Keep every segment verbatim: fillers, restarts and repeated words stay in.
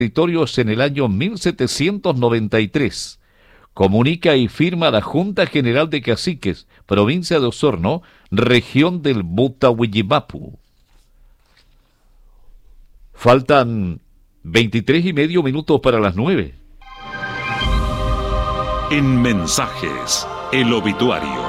territorios en el año mil setecientos noventa y tres. Comunica y firma la Junta General de Caciques, provincia de Osorno, región del Butahuillimapu. Faltan veintitrés y medio minutos para las nueve. En Mensajes, el obituario.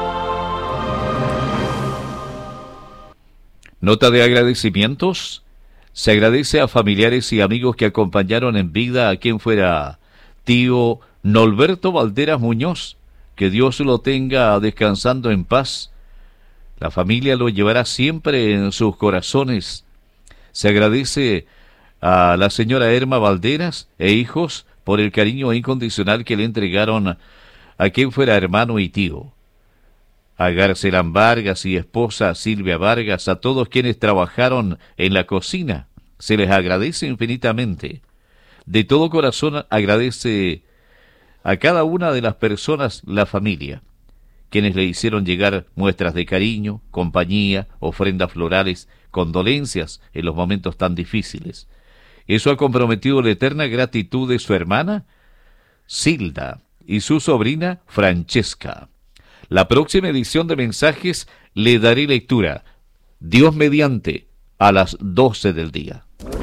Nota de agradecimientos. Se agradece a familiares y amigos que acompañaron en vida a quien fuera tío Norberto Valderas Muñoz. Que Dios lo tenga descansando en paz. La familia lo llevará siempre en sus corazones. Se agradece a la señora Erma Valderas e hijos por el cariño incondicional que le entregaron a quien fuera hermano y tío. A Garcelán Vargas y esposa Silvia Vargas, a todos quienes trabajaron en la cocina, se les agradece infinitamente. De todo corazón agradece a cada una de las personas la familia, quienes le hicieron llegar muestras de cariño, compañía, ofrendas florales, condolencias en los momentos tan difíciles. Eso ha comprometido la eterna gratitud de su hermana, Silda, y su sobrina, Francesca. La próxima edición de Mensajes le daré lectura, Dios mediante, a las doce del día.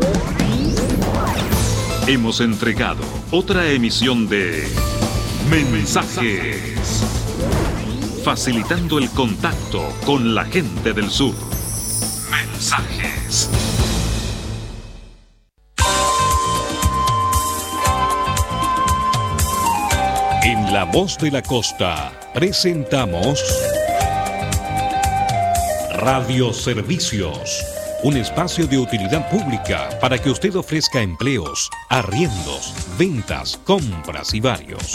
Hemos entregado otra emisión de Mensajes, facilitando el contacto con la gente del sur. Mensajes. En La Voz de la Costa presentamos Radio Servicios, un espacio de utilidad pública para que usted ofrezca empleos, arriendos, ventas, compras y varios.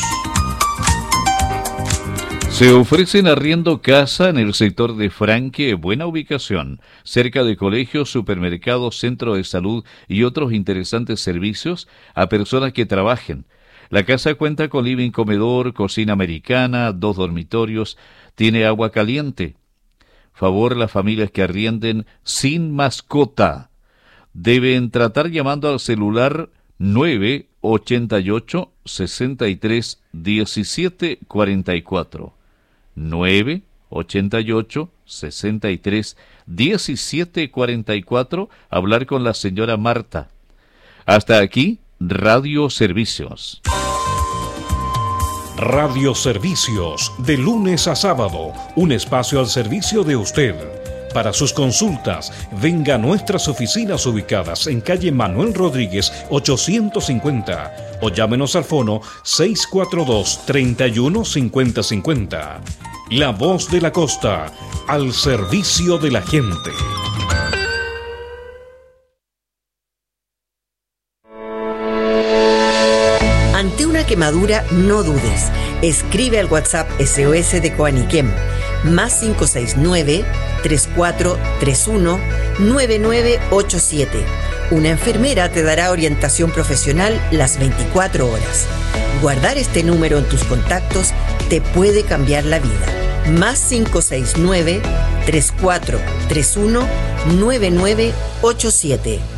Se ofrecen arriendo casa en el sector de Franque, buena ubicación, cerca de colegios, supermercados, centro de salud y otros interesantes servicios a personas que trabajen. La casa cuenta con living, comedor, cocina americana, dos dormitorios, tiene agua caliente. Favor las familias que arrienden sin mascota. Deben tratar llamando al celular nueve ochenta y ocho, sesenta y tres, diecisiete cuarenta y cuatro. nueve ochenta y ocho, sesenta y tres, diecisiete cuarenta y cuatro. Hablar con la señora Marta. Hasta aquí, Radio Servicios. Radio Servicios, de lunes a sábado, un espacio al servicio de usted. Para sus consultas, venga a nuestras oficinas ubicadas en calle Manuel Rodríguez ochocientos cincuenta o llámenos al fono seis cuatro dos, treinta y uno, cincuenta cincuenta. La Voz de la Costa, al servicio de la gente. Ante una quemadura, no dudes. Escribe al WhatsApp S O S de Coaniquem, más cinco seis nueve, tres cuatro tres uno, nueve nueve ocho siete. Una enfermera te dará orientación profesional las veinticuatro horas. Guardar este número en tus contactos te puede cambiar la vida. Más cinco seis nueve, tres cuatro tres uno, nueve nueve ocho siete.